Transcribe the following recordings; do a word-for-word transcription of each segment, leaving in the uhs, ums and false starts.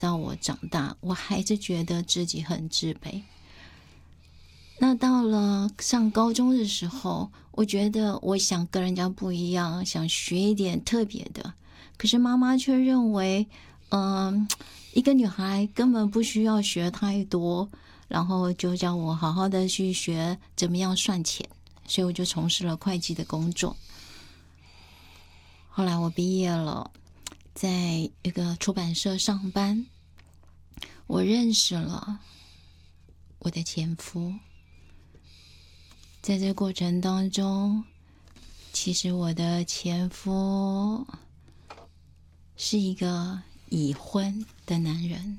到我长大，我还是觉得自己很自卑。那到了上高中的时候，我觉得我想跟人家不一样，想学一点特别的，可是妈妈却认为嗯，一个女孩根本不需要学太多，然后就叫我好好的去学怎么样算钱，所以我就从事了会计的工作。后来我毕业了，在一个出版社上班，我认识了我的前夫。在这过程当中，其实我的前夫是一个已婚的男人。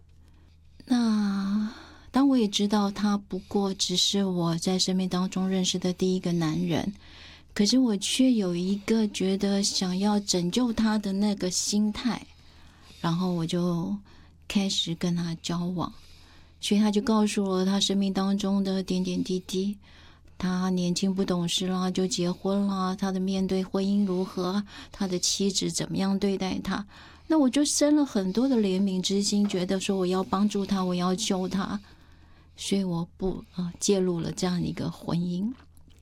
那当我也知道他不过只是我在生命当中认识的第一个男人，可是我却有一个觉得想要拯救他的那个心态，然后我就开始跟他交往。所以他就告诉我他生命当中的点点滴滴，他年轻不懂事啦，就结婚啦，他的面对婚姻如何，他的妻子怎么样对待他。那我就生了很多的怜悯之心，觉得说我要帮助他，我要救他，所以我不、呃、介入了这样一个婚姻。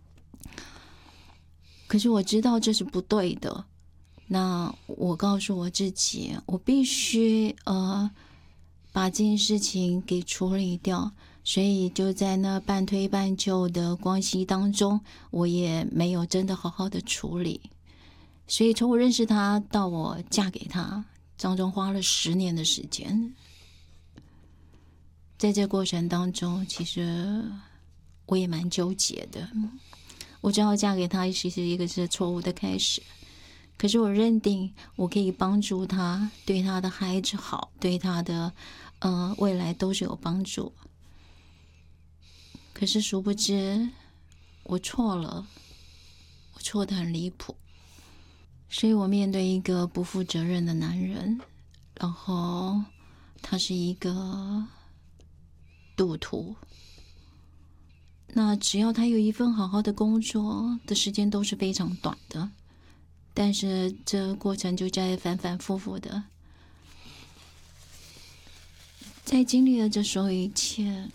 可是我知道这是不对的，那我告诉我自己，我必须呃把这件事情给处理掉。所以就在那半推半就的关系当中，我也没有真的好好的处理。所以从我认识他到我嫁给他，当中花了十年的时间。在这过程当中，其实我也蛮纠结的。我知道嫁给他其实一个是错误的开始，可是我认定我可以帮助他，对他的孩子好，对他的呃未来都是有帮助。可是殊不知我错了，我错得很离谱。所以我面对一个不负责任的男人，然后他是一个赌徒。那只要他有一份好好的工作的时间都是非常短的，但是这过程就在反反复复的。在经历了这所有一切，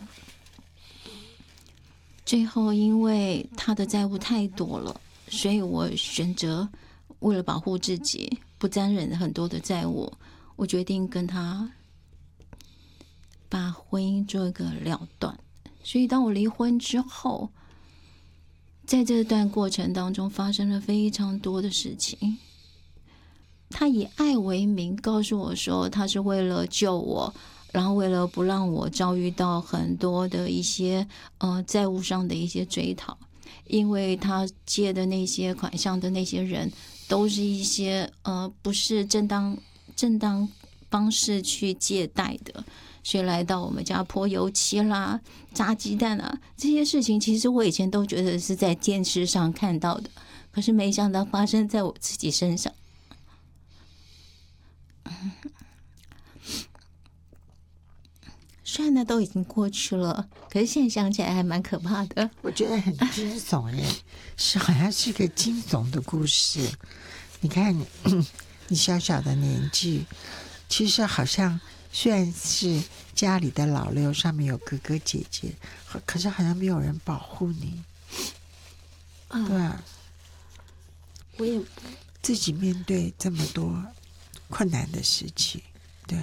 最后因为他的债务太多了，所以我选择为了保护自己不沾染很多的债务，我决定跟他把婚姻做一个了断。所以当我离婚之后，在这段过程当中发生了非常多的事情。他以爱为名告诉我说他是为了救我，然后为了不让我遭遇到很多的一些呃债务上的一些追讨，因为他借的那些款项的那些人都是一些呃不是正当正当方式去借贷的，所以来到我们家泼油漆啦、炸鸡蛋啊，这些事情其实我以前都觉得是在电视上看到的，可是没想到发生在我自己身上。虽然那都已经过去了，可是现在想起来还蛮可怕的。 我觉得很惊悚耶，是好像是一个惊悚的故事。你看你，你小小的年纪，其实好像虽然是家里的老六，上面有哥哥姐姐，可是好像没有人保护你。 啊， 对啊， 我也自己面对这么多困难的事情，对。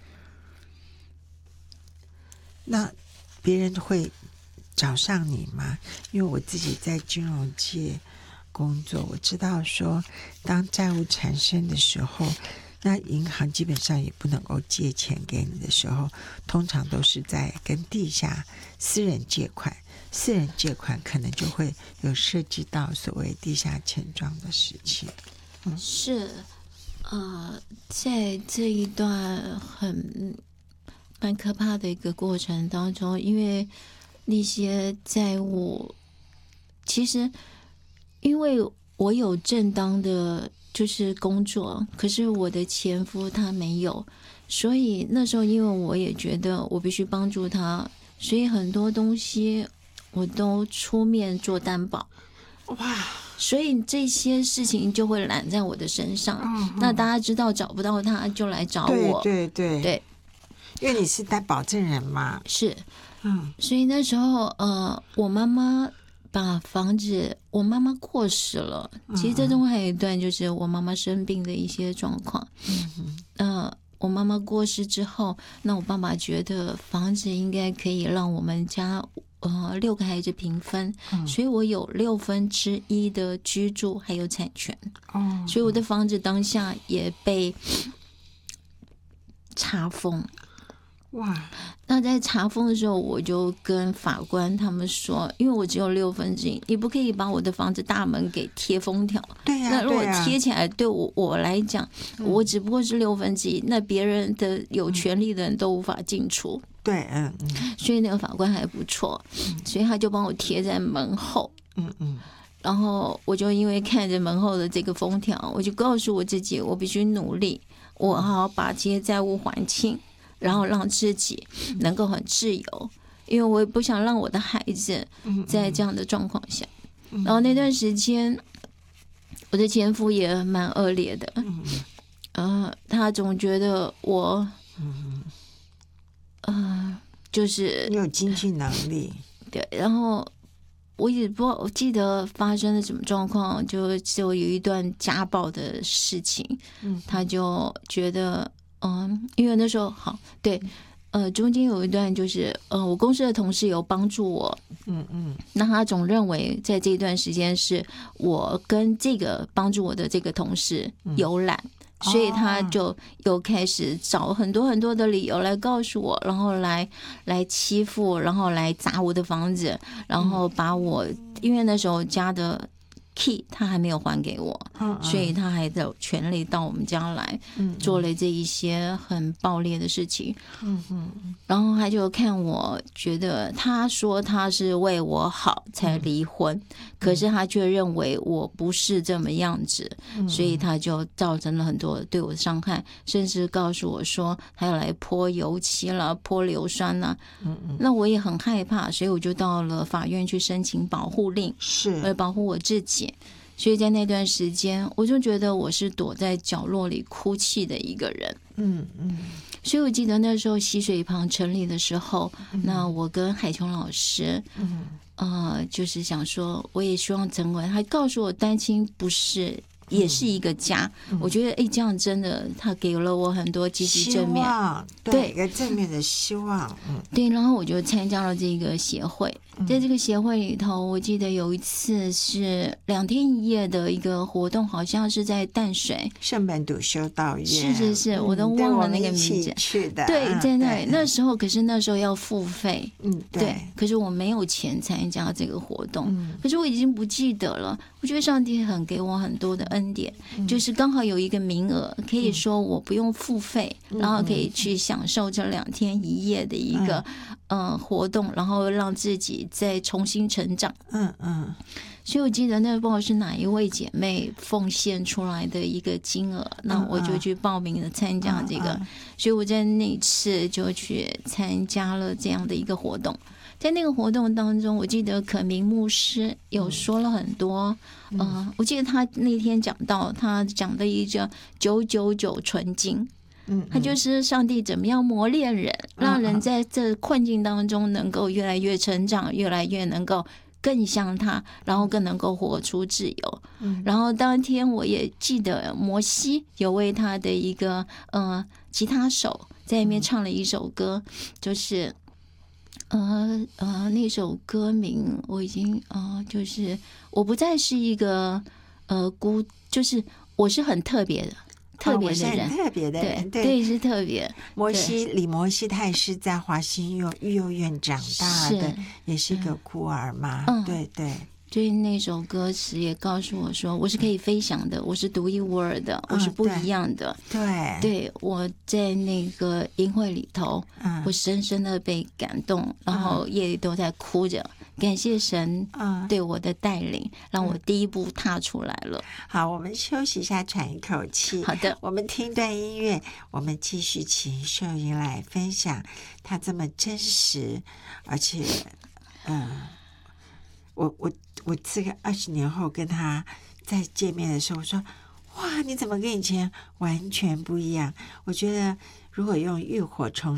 那别人会找上你吗？因为我自己在金融界工作，我知道说当债务缠身的时候，那银行基本上也不能够借钱给你的时候，通常都是在跟地下私人借款，私人借款可能就会有涉及到所谓地下钱庄的事情。 嗯，是呃，在这一段很蛮可怕的一个过程当中，因为那些债务，其实因为我有正当的就是工作，可是我的前夫他没有，所以那时候因为我也觉得我必须帮助他，所以很多东西我都出面做担保。 哇！ 所以这些事情就会揽在我的身上。嗯、那大家知道找不到他，就来找我。 对对对对。 因为你是担保证人嘛。 是， 嗯， 所以那时候呃，我妈妈把房子，我妈妈过世了。其实这中还有一段，就是我妈妈生病的一些状况。嗯呃，我妈妈过世之后，那我爸爸觉得房子应该可以让我们家呃六个孩子平分，嗯、所以我有六分之一的居住还有产权。哦，所以我的房子当下也被查封。 哇！ 那在查封的时候，我就跟法官他们说，因为我只有六分之一，你不可以把我的房子大门给贴封条。 对呀、啊， 那如果贴起来，对我我来讲，嗯、我只不过是六分之一，那别人的有权利的人都无法进出。 对，嗯嗯。 所以那个法官还不错，嗯、所以他就帮我贴在门后。 嗯嗯。 然后我就因为看着门后的这个封条，我就告诉我自己，我必须努力，我好好把这些债务还清。然后让自己能够很自由，因为我也不想让我的孩子在这样的状况下。然后那段时间，我的前夫也蛮恶劣的，呃，他总觉得我，呃，就是你有经济能力， 对，然后我也不我记得发生了什么状况，就就有一段家暴的事情，他就觉得。嗯，因为那时候好对，呃，中间有一段就是，呃，我公司的同事有帮助我，嗯嗯，那他总认为在这一段时间是我跟这个帮助我的这个同事有染，嗯、所以他就又开始找很多很多的理由来告诉我，然后来来欺负，然后来砸我的房子，然后把我，因为那时候家的。key 他还没有还给我，嗯嗯所以他还有权利到我们家来，嗯嗯做了这一些很暴烈的事情。嗯嗯然后他就看我觉得，他说他是为我好才离婚，嗯、可是他却认为我不是这么样子，嗯、所以他就造成了很多对我的伤害，甚至告诉我说他要来泼油漆了、泼硫酸了。嗯嗯那我也很害怕，所以我就到了法院去申请保护令， 是来保护我自己。所以在那段时间，我就觉得我是躲在角落里哭泣的一个人。嗯嗯。所以我记得那时候溪水旁成立的时候，嗯、那我跟海琼老师，嗯呃，就是想说，我也希望成为，他告诉我单亲不是。也是一个家，嗯、我觉得哎，这样真的，他给了我很多积极正面， 对一个正面的希望。嗯， 对，然后我就参加了这个协会，在这个协会里头，我记得有一次是两天一夜的一个活动，好像是在淡水圣本笃修道院， 是是是，嗯、我都忘了那个名字。 去的， 对，在那里，那时候可是那时候要付费， 嗯，对， 对可是我没有钱参加这个活动，嗯、可是我已经不记得了。我觉得上帝很给我很多的恩典，嗯、就是刚好有一个名额，可以说我不用付费，嗯、然后可以去享受这两天一夜的一个嗯、呃、活动，然后让自己再重新成长。嗯嗯。所以我记得那不知道是哪一位姐妹奉献出来的一个金额，那我就去报名了参加这个，所以我在那次就去参加了这样的一个活动。在那个活动当中，我记得可明牧师有说了很多，嗯、呃，我记得他那天讲到，他讲的一个九九九纯金，嗯，他就是上帝怎么样磨练人，让人在这困境当中能够越来越成长，越来越能够更像他，然后更能够活出自由。嗯、然后当天我也记得摩西有为他的一个呃吉他手在里面唱了一首歌，就是呃呃那首歌名我已经呃就是我不再是一个呃孤，就是我是很特别的。特别的人， 哦、特别的人， 对，对是特别。 摩西李摩西他也是在华新幼育幼院长大的，也是一个孤儿嘛。嗯，对对。 所以那首歌词也告诉我说，我是可以飞翔的，我是独一无二的，我是不一样的。 嗯、对， 对，我在那个音会里头，嗯、我深深的被感动，然后夜里都在哭着。感谢神对我的带领，嗯、让我第一步踏出来了。 好，我们休息一下，喘一口气。 好的， 我们听段音乐，我们继续请秀英来分享她这么真实，而且，嗯，我我我这个二十年后跟她再见面的时候，我说：“哇，你怎么跟以前完全不一样？”我觉得如果用浴火重